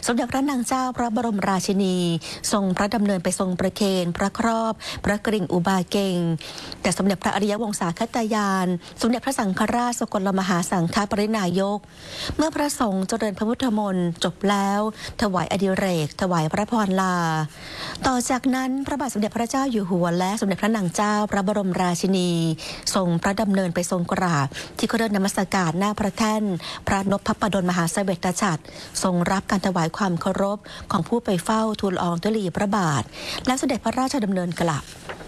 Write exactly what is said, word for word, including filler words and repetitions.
สมเด็จพระนางเจ้าพระบรมราชินีทรงพระดำเนินไปทรงประเคนพระครอบพระกริ่งอุบาเกงแต่สมเด็จพระอริยวงศาคตายานสมเด็จพระสังฆราชสกลมหาสังฆปรินายกเมื่อพระสงฆ์เจริญพระพุทธมนต์จบแล้วถวายอดิเรกถวายพระพรลาต่อจากนั้นพระบาทสมเด็จพระเจ้าอยู่หัวและสมเด็จพระนางเจ้าพระบรมราชินีทรงพระดำเนินไปทรงกราบที่เครื่องนมัสการหน้าพระแท่นพระนพปดลมหาเสวตฉัตรทรงรับการถวายความเคารพของผู้ไปเฝ้าทูลอองธุลีพระบาทและเสด็จพระราชดำเนินกลับ